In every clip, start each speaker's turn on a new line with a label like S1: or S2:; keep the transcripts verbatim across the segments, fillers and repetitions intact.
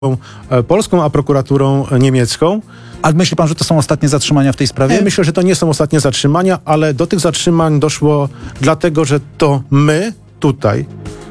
S1: polską, a prokuraturą niemiecką.
S2: A myśli pan, że to są ostatnie zatrzymania w tej sprawie?
S1: Ja myślę, że to nie są ostatnie zatrzymania, ale do tych zatrzymań doszło dlatego, że to my tutaj,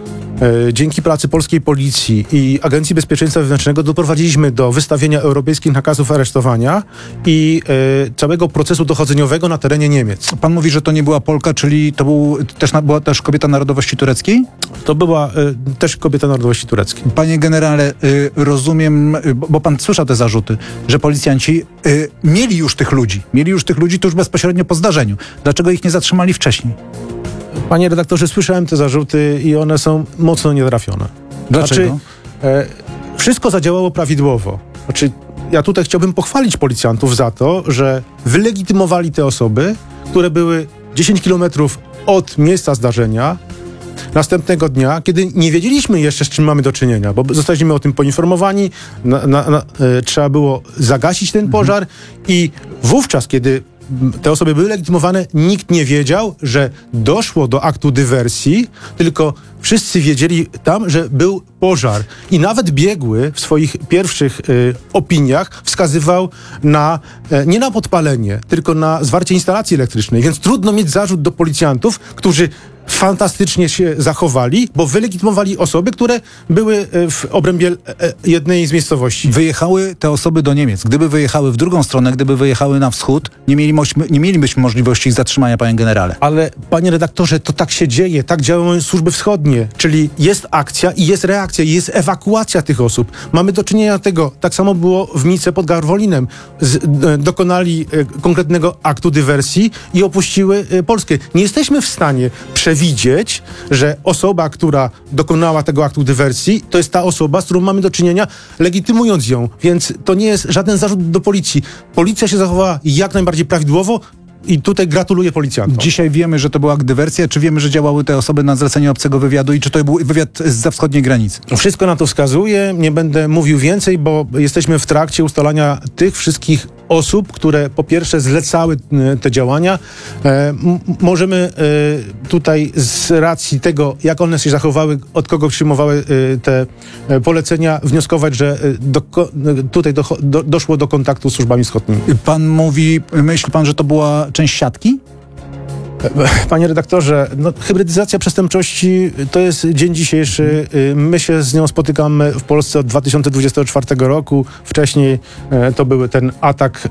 S1: e, dzięki pracy polskiej policji i Agencji Bezpieczeństwa Wewnętrznego doprowadziliśmy do wystawienia europejskich nakazów aresztowania i e, całego procesu dochodzeniowego na terenie Niemiec.
S2: Pan mówi, że to nie była Polka, czyli to był, też, była też kobieta narodowości tureckiej?
S1: To była e, też kobieta narodowości tureckiej.
S2: Panie generale, y, rozumiem, y, bo, bo pan słyszał te zarzuty, że policjanci y, mieli już tych ludzi, mieli już tych ludzi tuż bezpośrednio po zdarzeniu. Dlaczego ich nie zatrzymali wcześniej?
S1: Panie redaktorze, słyszałem te zarzuty i one są mocno nietrafione.
S2: Dlaczego?
S1: Znaczy, e, wszystko zadziałało prawidłowo. Znaczy, ja tutaj chciałbym pochwalić policjantów za to, że wylegitymowali te osoby, które były dziesięć kilometrów od miejsca zdarzenia następnego dnia, kiedy nie wiedzieliśmy jeszcze, z czym mamy do czynienia, bo zostaliśmy o tym poinformowani, na, na, na, e, trzeba było zagasić ten pożar i wówczas, kiedy te osoby były legitymowane, nikt nie wiedział, że doszło do aktu dywersji, tylko wszyscy wiedzieli tam, że był pożar. I nawet biegły w swoich pierwszych y, opiniach wskazywał na, y, nie na podpalenie, tylko na zwarcie instalacji elektrycznej. Więc trudno mieć zarzut do policjantów, którzy fantastycznie się zachowali, bo wylegitymowali osoby, które były w obrębie jednej z miejscowości.
S2: Wyjechały te osoby do Niemiec. Gdyby wyjechały w drugą stronę, gdyby wyjechały na wschód, nie, mielibyśmy, nie mielibyśmy możliwości ich zatrzymania, panie generale.
S1: Ale, panie redaktorze, to tak się dzieje, tak działają służby wschodnie, czyli jest akcja i jest reakcja, i jest ewakuacja tych osób. Mamy do czynienia tego, tak samo było w Mice pod Garwolinem. Z, e, dokonali e, konkretnego aktu dywersji i opuściły e, Polskę. Nie jesteśmy w stanie przewidzieć, widzieć, że osoba, która dokonała tego aktu dywersji, to jest ta osoba, z którą mamy do czynienia, legitymując ją. Więc to nie jest żaden zarzut do policji. Policja się zachowała jak najbardziej prawidłowo i tutaj gratuluję policjantom.
S2: Dzisiaj wiemy, że to była dywersja. Czy wiemy, że działały te osoby na zlecenie obcego wywiadu i czy to był wywiad zza wschodniej granicy?
S1: Wszystko na to wskazuje. Nie będę mówił więcej, bo jesteśmy w trakcie ustalania tych wszystkich osób, które po pierwsze zlecały te działania. E, m- możemy e, tutaj z racji tego, jak one się zachowały, od kogo przyjmowały e, te e, polecenia, wnioskować, że e, do, tutaj do, do, doszło do kontaktu z służbami wschodnimi.
S2: Pan mówi, myśli pan, że to była część siatki?
S1: Panie redaktorze, no, hybrydyzacja przestępczości to jest dzień dzisiejszy. My się z nią spotykamy w Polsce od dwa tysiące dwudziestego czwartego roku. Wcześniej e, to był ten atak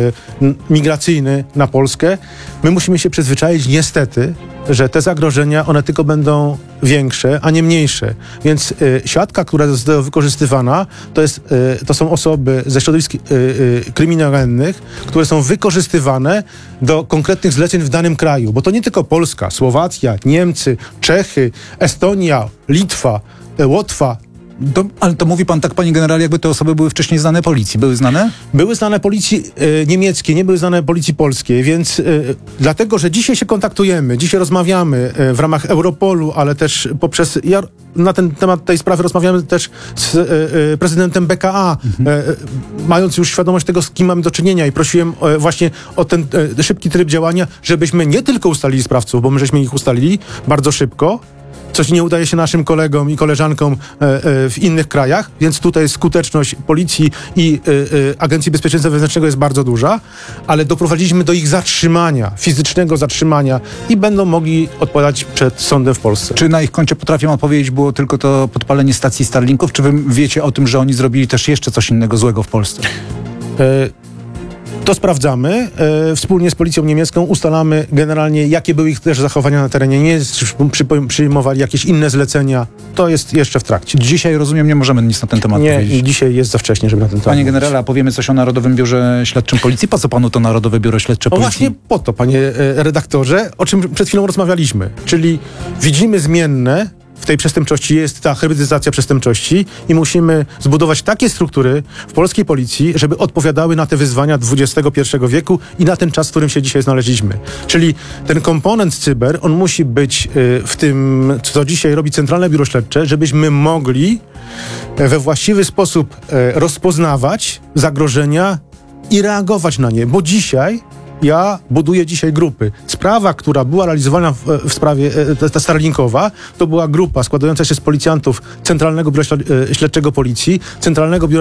S1: e, migracyjny na Polskę. My musimy się przyzwyczaić niestety, że te zagrożenia, one tylko będą większe, a nie mniejsze. Więc e, siatka, która jest wykorzystywana, to, jest, e, to są osoby ze środowisk e, e, kryminalnych, które są wykorzystywane do konkretnych zleceń w danym kraju. Bo to nie tylko Polska, Słowacja, Niemcy, Czechy, Estonia, Litwa, e, Łotwa.
S2: To, ale to mówi pan tak, panie generale, jakby te osoby były wcześniej znane policji. Były znane?
S1: Były znane policji e, niemieckiej, nie były znane policji polskiej, więc e, dlatego, że dzisiaj się kontaktujemy, dzisiaj rozmawiamy e, w ramach Europolu, ale też poprzez, ja na ten temat tej sprawy rozmawiamy też z e, e, prezydentem B K A, mhm. e, mając już świadomość tego, z kim mamy do czynienia i prosiłem e, właśnie o ten e, szybki tryb działania, żebyśmy nie tylko ustalili sprawców, bo my żeśmy ich ustalili bardzo szybko, coś nie udaje się naszym kolegom i koleżankom e, e, w innych krajach, więc tutaj skuteczność policji i e, e, Agencji Bezpieczeństwa Wewnętrznego jest bardzo duża, ale doprowadziliśmy do ich zatrzymania, fizycznego zatrzymania i będą mogli odpowiadać przed sądem w Polsce.
S2: Czy na ich koncie potrafią odpowiedzieć, było tylko to podpalenie stacji Starlinków, czy wy wiecie o tym, że oni zrobili też jeszcze coś innego złego w Polsce?
S1: E, To sprawdzamy. E, wspólnie z policją niemiecką ustalamy generalnie, jakie były ich też zachowania na terenie. Nie czy przy, przyjmowali jakieś inne zlecenia. To jest jeszcze w trakcie.
S2: Dzisiaj, rozumiem, nie możemy nic na ten temat
S1: nie,
S2: powiedzieć.
S1: Nie, dzisiaj jest za wcześnie, żeby na ten temat
S2: Panie
S1: mówić.
S2: generale, a powiemy coś o Narodowym Biurze Śledczym Policji? Po co panu to Narodowe Biuro Śledcze
S1: No
S2: Policji?
S1: właśnie po to, panie e, redaktorze, o czym przed chwilą rozmawialiśmy. Czyli widzimy zmienne. W tej przestępczości jest ta hybrydyzacja przestępczości i musimy zbudować takie struktury w polskiej policji, żeby odpowiadały na te wyzwania dwudziestego pierwszego wieku i na ten czas, w którym się dzisiaj znaleźliśmy. Czyli ten komponent cyber, on musi być w tym, co dzisiaj robi Centralne Biuro Śledcze, żebyśmy mogli we właściwy sposób rozpoznawać zagrożenia i reagować na nie, bo dzisiaj Ja buduję dzisiaj grupy. Sprawa, która była realizowana w, w sprawie, e, ta, ta Starlinkowa, to była grupa składająca się z policjantów Centralnego Biura Śled- e, Śledczego Policji, Centralnego Biura